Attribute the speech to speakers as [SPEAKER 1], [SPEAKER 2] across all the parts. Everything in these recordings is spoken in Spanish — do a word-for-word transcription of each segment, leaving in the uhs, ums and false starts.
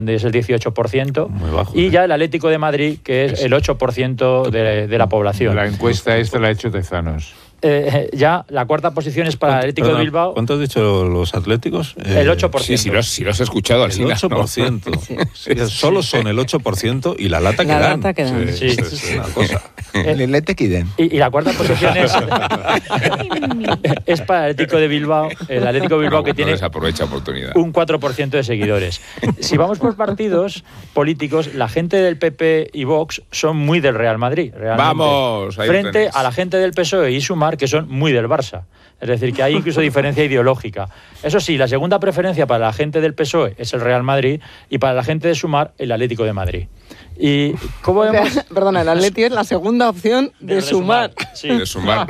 [SPEAKER 1] es el dieciocho por ciento, muy bajo, y ¿eh? ya el Atlético de Madrid, que es el ocho por ciento de, de la población.
[SPEAKER 2] La encuesta esta la ha hecho Tezanos.
[SPEAKER 1] Eh, ya la cuarta posición es para el Atlético
[SPEAKER 3] Perdón,
[SPEAKER 1] de Bilbao.
[SPEAKER 3] ¿Cuánto has dicho los atléticos?
[SPEAKER 1] Eh, el ocho por ciento.
[SPEAKER 2] Sí, sí los, sí los he escuchado al
[SPEAKER 3] El ocho por ciento. ¿No? Sí. Sí, solo son el ocho por ciento y la lata que
[SPEAKER 4] la
[SPEAKER 3] dan.
[SPEAKER 4] Lata que dan.
[SPEAKER 3] Sí,
[SPEAKER 1] sí.
[SPEAKER 3] Es, es una cosa.
[SPEAKER 5] El lete que den.
[SPEAKER 1] Y, y la cuarta posición es, es para el Atlético de Bilbao. El Atlético de Bilbao, no, que no tiene
[SPEAKER 2] desaprovecha oportunidad.
[SPEAKER 1] un cuatro por ciento de seguidores. Si vamos por partidos políticos, la gente del P P y Vox son muy del Real Madrid. Realmente,
[SPEAKER 2] Vamos, ahí
[SPEAKER 1] frente
[SPEAKER 2] tenéis.
[SPEAKER 1] a la gente del P S O E y Sumar, que son muy del Barça. Es decir, que hay incluso diferencia ideológica. Eso sí, la segunda preferencia para la gente del P S O E es el Real Madrid y para la gente de Sumar, el Atlético de Madrid. Y ¿cómo vemos?
[SPEAKER 4] O sea, perdona, el Atleti es la segunda opción de, de Sumar.
[SPEAKER 2] Sumar. Sí. De Sumar.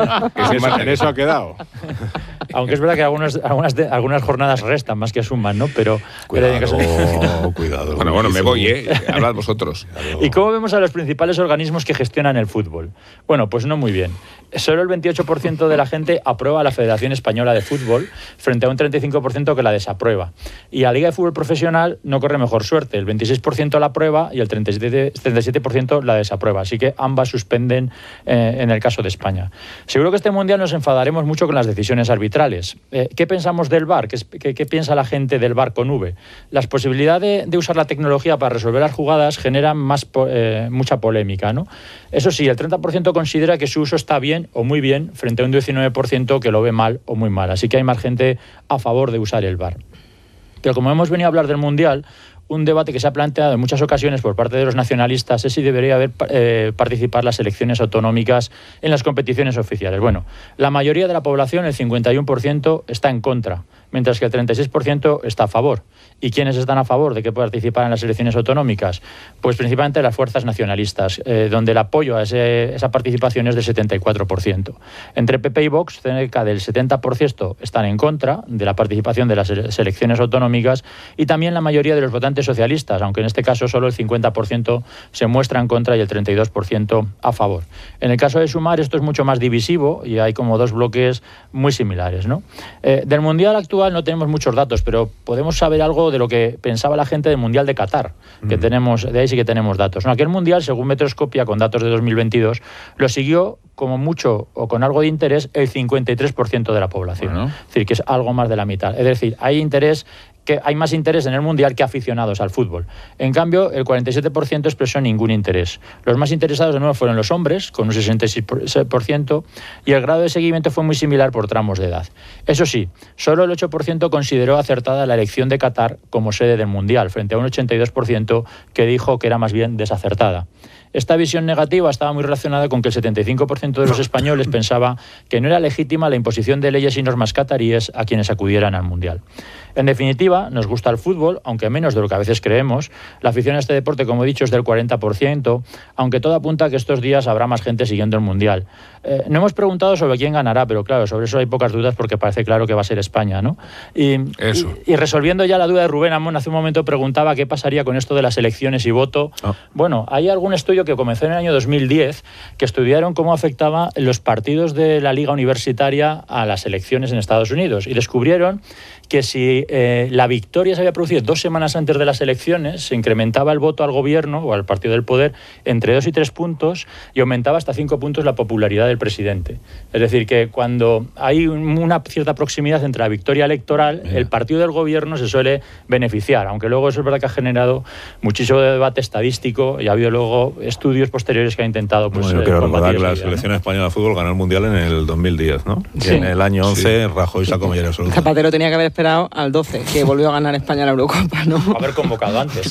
[SPEAKER 6] Eso, en eso ha quedado.
[SPEAKER 1] Aunque es verdad que algunas, algunas, de, algunas jornadas restan más que suman, ¿no? Pero
[SPEAKER 3] cuidado,
[SPEAKER 1] pero,
[SPEAKER 3] cuidado.
[SPEAKER 2] Bueno, bueno, me voy, ¿eh? Hablad vosotros.
[SPEAKER 1] ¿Y cómo vemos a los principales organismos que gestionan el fútbol? Bueno, pues no muy bien. Solo el veintiocho por ciento de la gente aprueba a la Federación Española de Fútbol frente a un treinta y cinco por ciento que la desaprueba. Y la Liga de Fútbol Profesional no corre mejor suerte. El veintiséis por ciento la aprueba y el treinta y siete por ciento la desaprueba. Así que ambas suspenden eh, en el caso de España. Seguro que este Mundial nos enfadaremos mucho con las decisiones arbitrales. Eh, ¿Qué pensamos del V A R? ¿Qué, qué, ¿Qué piensa la gente del V A R con V? Las posibilidades de, de usar la tecnología para resolver las jugadas generan más, eh, mucha polémica, ¿no? Eso sí, el treinta por ciento considera que su uso está bien o muy bien frente a un diecinueve por ciento que lo ve mal o muy mal. Así que hay más gente a favor de usar el V A R. Pero como hemos venido a hablar del Mundial, un debate que se ha planteado en muchas ocasiones por parte de los nacionalistas es si debería haber eh, participar las selecciones autonómicas en las competiciones oficiales. Bueno, la mayoría de la población, el cincuenta y uno por ciento, está en contra, mientras que el treinta y seis por ciento está a favor. ¿Y quiénes están a favor de que participaran en las elecciones autonómicas? Pues principalmente las fuerzas nacionalistas, eh, donde el apoyo a ese, esa participación es del setenta y cuatro por ciento. Entre P P y Vox, cerca del setenta por ciento están en contra de la participación de las elecciones autonómicas y también la mayoría de los votantes socialistas, aunque en este caso solo el cincuenta por ciento se muestra en contra y el treinta y dos por ciento a favor. En el caso de Sumar esto es mucho más divisivo y hay como dos bloques muy similares, ¿no? Eh, del Mundial actual no tenemos muchos datos, pero podemos saber algo de lo que pensaba la gente del Mundial de Qatar, que mm. tenemos, de ahí sí que tenemos datos. No, aquel Mundial, según Metroscopia, con datos de dos mil veintidós, lo siguió como mucho o con algo de interés el cincuenta y tres por ciento de la población. Bueno. Es decir, que es algo más de la mitad. Es decir, hay interés que hay más interés en el Mundial que aficionados al fútbol. En cambio, el cuarenta y siete por ciento expresó ningún interés. Los más interesados, de nuevo, fueron los hombres, con un sesenta y seis por ciento, y el grado de seguimiento fue muy similar por tramos de edad. Eso sí, solo el ocho por ciento consideró acertada la elección de Qatar como sede del Mundial, frente a un ochenta y dos por ciento que dijo que era más bien desacertada. Esta visión negativa estaba muy relacionada con que el setenta y cinco por ciento de los españoles pensaba que no era legítima la imposición de leyes y normas cataríes a quienes acudieran al Mundial. En definitiva, nos gusta el fútbol, aunque menos de lo que a veces creemos. La afición a este deporte, como he dicho, es del cuarenta por ciento, aunque todo apunta a que estos días habrá más gente siguiendo el Mundial. Eh, no hemos preguntado sobre quién ganará, pero claro, sobre eso hay pocas dudas porque parece claro que va a ser España, ¿no? Y,
[SPEAKER 2] eso.
[SPEAKER 1] y, y resolviendo ya la duda de Rubén Amón, hace un momento preguntaba qué pasaría con esto de las elecciones y voto. Oh. Bueno, hay algún estudio que comenzó en el año dos mil diez que estudiaron cómo afectaba los partidos de la liga universitaria a las elecciones en Estados Unidos y descubrieron que si eh, la victoria se había producido dos semanas antes de las elecciones, se incrementaba el voto al gobierno o al partido del poder entre dos y tres puntos y aumentaba hasta cinco puntos la popularidad del presidente. Es decir, que cuando hay una cierta proximidad entre la victoria electoral, yeah. el partido del gobierno se suele beneficiar, aunque luego eso es verdad que ha generado muchísimo debate estadístico y ha habido luego estudios posteriores que han intentado... Pues,
[SPEAKER 3] bueno, yo quiero recordar que la selección ¿no? española de fútbol ganó el Mundial en el dos mil diez, ¿no? Sí. Y en el año once sí. Rajoy sacó mayoría absoluta.
[SPEAKER 4] Zapatero tenía que haber esperado al doce, que volvió a ganar España la Eurocopa, ¿no?
[SPEAKER 1] Haber convocado antes.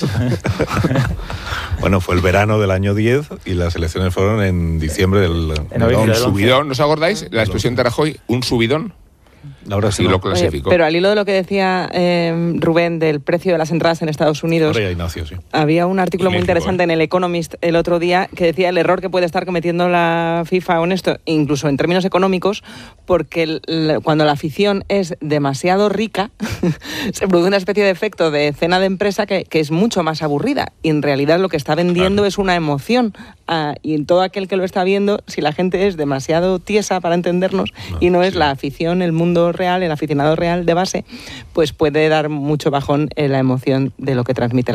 [SPEAKER 3] Bueno, fue el verano del año diez y las elecciones fueron en diciembre del...
[SPEAKER 2] En del un subidón, ¿no os acordáis? La expresión de Rajoy, un subidón.
[SPEAKER 3] Ahora sí,
[SPEAKER 2] sí
[SPEAKER 3] no.
[SPEAKER 2] lo clasificó.
[SPEAKER 4] Oye, pero al hilo de lo que decía eh, Rubén del precio de las entradas en Estados Unidos,
[SPEAKER 3] Ahora ya Ignacio, sí.
[SPEAKER 4] había un artículo muy interesante en el Economist el otro día que decía el error que puede estar cometiendo la FIFA en esto, incluso en términos económicos, porque el, cuando la afición es demasiado rica, se produce una especie de efecto de cena de empresa que, que es mucho más aburrida. Y en realidad lo que está vendiendo claro. es una emoción. Ah, y en todo aquel que lo está viendo, si la gente es demasiado tiesa para entendernos no, y no es sí. la afición, el mundo jugador real, el aficionado real de base, pues puede dar mucho bajón en la emoción de lo que transmite